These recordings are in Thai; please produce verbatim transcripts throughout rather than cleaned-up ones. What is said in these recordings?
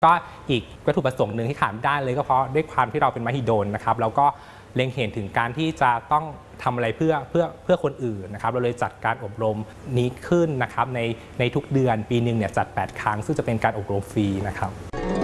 ก็อีกวัตถุประสงค์หนึ่งที่ขาดไม่ได้เลยก็เพราะด้วยความที่เราเป็นมหิดลนะครับแล้วก็เล็งเห็นถึงการที่จะต้องทำอะไรเพื่อเพื่อเพื่อคนอื่นนะครับเราเลยจัดการอบรมนี้ขึ้นนะครับในในทุกเดือนปีหนึ่งเนี่ยจัดแปดครั้งซึ่งจะเป็นการอบรมฟรีนะครับ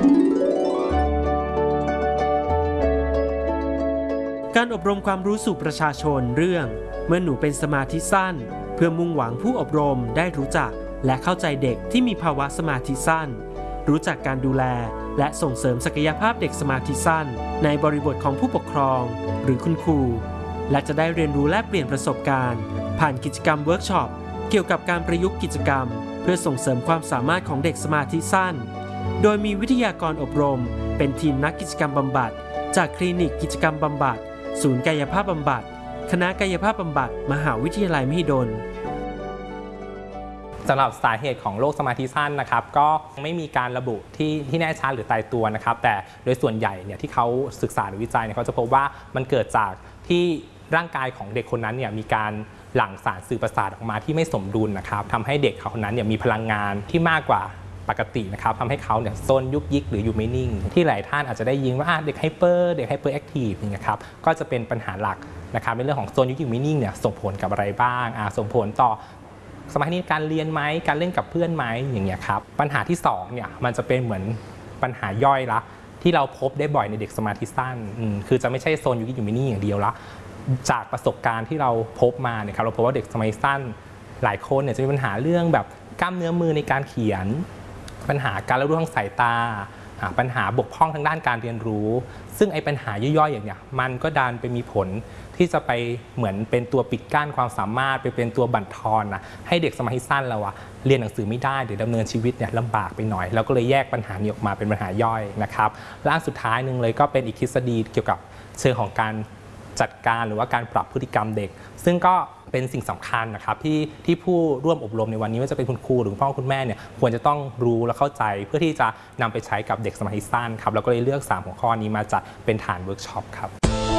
การอบรมความรู้สู่ประชาชนเรื่องเมื่อหนูเป็นสมาธิสั้นเพื่อมุ่งหวังผู้อบรมได้รู้จักและเข้าใจเด็กที่มีภาวะสมาธิสั้นรู้จักการดูแลและส่งเสริมศักยภาพเด็กสมาธิสั้นในบริบทของผู้ปกครองหรือคุณครูและจะได้เรียนรู้แลกเปลี่ยนประสบการณ์ผ่านกิจกรรมเวิร์กช็อปเกี่ยวกับการประยุกต์กิจกรรมเพื่อส่งเสริมความสามารถของเด็กสมาธิสั้นโดยมีวิทยากรอบรมเป็นทีมนักกิจกรรมบำบัดจากคลินิกกิจกรรมบำบัดศูนย์กายภาพบำบัดคณะกายภาพบำบัดมหาวิทยาลัยมหิดลสำหรับสาเหตุของโรคสมาธิสั้นนะครับก็ไม่มีการระบุที่ที่แน่ชัดหรือตายตัวนะครับแต่โดยส่วนใหญ่เนี่ยที่เขาศึกษาหรือวิจัยเนี่ยเขาจะพบว่ามันเกิดจากที่ร่างกายของเด็กคนนั้นเนี่ยมีการหลั่งสารสื่อประสาทออกมาที่ไม่สมดุลนะครับทำให้เด็กคนนั้นเนี่ยมีพลังงานที่มากกว่าปกตินะครับทำให้เขาเนี่ยซนยุกยิกหรืออยู่ไม่นิ่งที่หลายท่านอาจจะได้ยินว่าเด็กไฮเปอร์เด็กไฮเปอร์แอคทีฟนี่นะครับก็จะเป็นปัญหาหลักนะครับในเรื่องของโซนยุกยิกไม่นิ่งเนี่ยส่งผลกับอะไรบ้างส่งผลต่อสมาธิการเรียนไหมการเล่นกับเพื่อนไหมอย่างเงี้ยครับปัญหาที่สองเนี่ยมันจะเป็นเหมือนปัญหาย่อยละที่เราพบได้บ่อยในเด็กสมาธิสั้นคือจะไม่ใช่โซนยุกยิกอยู่ไม่นิ่งอย่างเดียวละจากประสบการณ์ที่เราพบมาเนี่ยครับเราพบว่าเด็กสมาธิสั้นหลายคนเนี่ยจะมีปัญหาเรื่องแบบกล้ามเนื้อมือในการเขียนปัญหาการรับรู้ทางสายตาปัญหาบกพร่องทางด้านการเรียนรู้ซึ่งไอ้ปัญหาย่อยๆอย่างเนี้ยมันก็ดันไปมีผลที่จะไปเหมือนเป็นตัวปิดกั้นความสามารถไปเป็นตัวบั่นทอนนะให้เด็กสมาธิสั้นเราอะเรียนหนังสือไม่ได้หรือดำเนินชีวิตเนี่ยลำบากไปหน่อยแล้วก็เลยแยกปัญหานี้ออกมาเป็นปัญหาย่อยนะครับและอันสุดท้ายหนึ่งเลยก็เป็นอีกทฤษฎีเกี่ยวกับเชิงของการจัดการหรือว่าการปรับพฤติกรรมเด็กซึ่งก็เป็นสิ่งสำคัญนะครับที่ที่ผู้ร่วมอบรมในวันนี้ว่าจะเป็นคุณครูหรือคุณพ่อคุณแม่เนี่ยควรจะต้องรู้และเข้าใจเพื่อที่จะนำไปใช้กับเด็กสมาธิสั้นครับแล้วก็เลยเลือกสามหัวข้อนี้มาจัดเป็นฐานเวิร์กช็อปครับ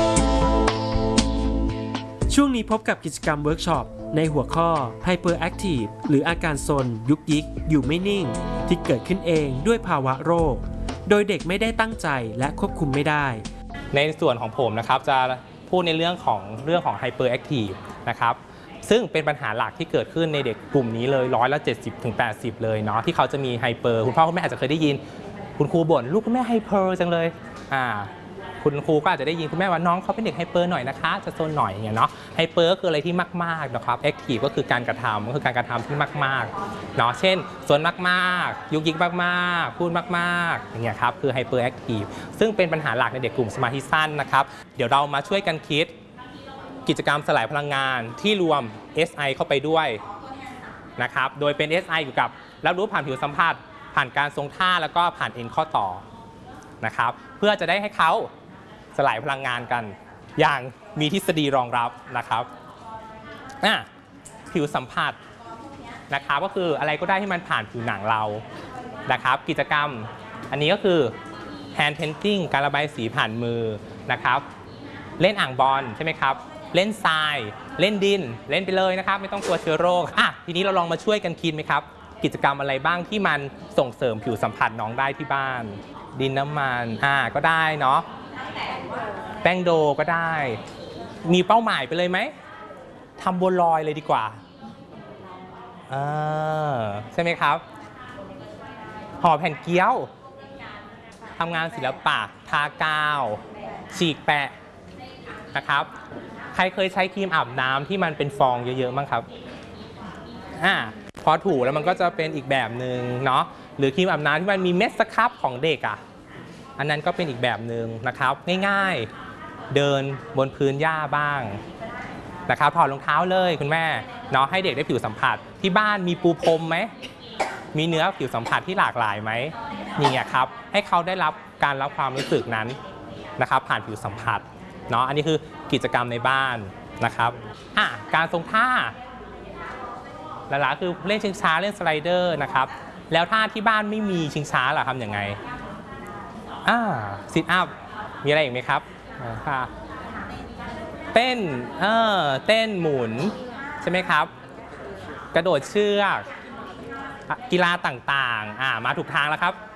ช่วงนี้พบกับกิจกรรมเวิร์กช็อปในหัวข้อ Hyperactive หรืออาการซนยุกยิกอยู่ไม่นิ่งที่เกิดขึ้นเองด้วยภาวะโรคโดยเด็กไม่ได้ตั้งใจและควบคุมไม่ได้ในส่วนของผมนะครับจะพูดในเรื่องของเรื่องของ Hyperactive นะครับซึ่งเป็นปัญหาหลักที่เกิดขึ้นในเด็กกลุ่มนี้เลยร้อยละเจ็ดสิบถึงแปดสิบเลยเนาะที่เขาจะมีไฮเปอร์คุณพ่อคุณแม่อาจจะเคยได้ยินคุณครูบ่นลูกคุณแม่ไฮเปอร์จังเลยอ่าคุณครูก็อาจจะได้ยินคุณแม่ว่าน้องเขาเป็นเด็กไฮเปอร์หน่อยนะคะจะโซนหน่อยอย่างเงี้ยเนาะไฮเปอร์ก็คืออะไรที่มากๆนะครับแอคทีฟก็คือการกระทำก็คือการกระทำที่มากๆเนาะเช่นโซนมากๆยุกยิกมากๆพูดมากๆอย่างเงี้ยครับคือไฮเปอร์แอคทีฟซึ่งเป็นปัญหาหลักในเด็กกลุ่มสมาธิสั้นนะครับเดี๋ยวเรามาช่วยกันคิดกิจกรรมสลายพลังงานที่รวม เอส ไอ เข้าไปด้วยนะครับโดยเป็น เอส ไอ อยู่กับรับรู้ผ่านผิวสัมผัสผ่านการทรงท่าแล้วก็ผ่านเอ็นข้อต่อนะครับเพื่อจะได้ให้เขาสลายพลังงานกันอย่างมีทฤษฎีรองรับนะครับผิวสัมผัสนะครับก็คืออะไรก็ได้ที่มันผ่านผิวหนังเรานะครับกิจกรรมอันนี้ก็คือ hand painting การระบายสีผ่านมือนะครับเล่นอ่างบอลใช่ไหมครับเล่นทรายเล่นดินเล่นไปเลยนะครับไม่ต้องกลัวเชื้อโรคอ่ะทีนี้เราลองมาช่วยกันคิดไหมครับกิจกรรมอะไรบ้างที่มันส่งเสริมผิวสัมผัสน้องได้ที่บ้านดินน้ำมันอ่าก็ได้เนาะแป้งโดก็ได้มีเป้าหมายไปเลยไหมทำบัวลอยเลยดีกว่าอ่าใช่ไหมครับห่อแผ่นเกี๊ยวทำงานศิลปะทากาวฉีกแปะนะครับใครเคยใช้ครีมอาบน้ำที่มันเป็นฟองเยอะๆมั้งครับอ่าพอถูแล้วมันก็จะเป็นอีกแบบหนึ่งเนาะหรือครีมอาบน้ำที่มันมีเม็ดสครับของเด็กอ่ะอันนั้นก็เป็นอีกแบบหนึ่งนะครับง่ายๆเดินบนพื้นหญ้าบ้างนะครับถอดรองเท้าเลยคุณแม่เนาะให้เด็กได้ผิวสัมผัสที่บ้านมีปูพรมไหมมีเนื้อผิวสัมผัสที่หลากหลายไหมนี่ไงครับให้เขาได้รับการรับความรู้สึกนั้นนะครับผ่านผิวสัมผัสเนาะอันนี้คือกิจกรรมในบ้านนะครับอ่ะการทรงท่าหลักๆคือเล่นชิงช้าเล่นสไลเดอร์นะครับแล้วถ้าที่บ้านไม่มีชิงช้าล่ะทำยังไงอ่าซิทอัพมีอะไรอีกไหมครับค่ะเต้นเออเต้นหมุนใช่ไหมครับกระโดดเชือกกีฬาต่างๆอ่ามาถูกทางแล้วครับ